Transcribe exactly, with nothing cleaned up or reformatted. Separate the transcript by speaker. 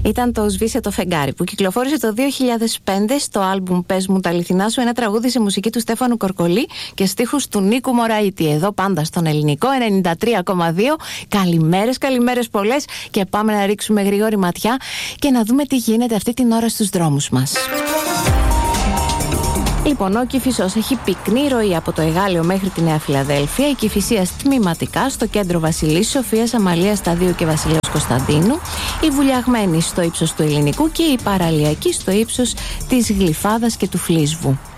Speaker 1: Ήταν το «Σβήσε το φεγγάρι» που κυκλοφόρησε το δύο χιλιάδες πέντε στο άλμπουμ «Πες μου τα αληθινά σου», ένα τραγούδι σε μουσική του Στέφανου Κορκολή και στίχους του Νίκου Μωραήτη. Εδώ πάντα στον Ελληνικό ενενήντα τρία κόμμα δύο. Καλημέρες, καλημέρες πολλές, και πάμε να ρίξουμε γρήγορη ματιά και να δούμε τι γίνεται αυτή την ώρα στους δρόμους μας. Λοιπόν, ο Κηφισός έχει πυκνή ροή από το Εγάλεο μέχρι τη Νέα Φιλαδέλφια, η Κηφισίας τμηματικά στο κέντρο Βασιλής Σοφίας Αμαλίας Σταδίου και Βασιλέως Κωνσταντίνου, η Βουλιαγμένη στο ύψος του Ελληνικού και η Παραλιακή στο ύψος της Γλυφάδας και του Φλίσβου.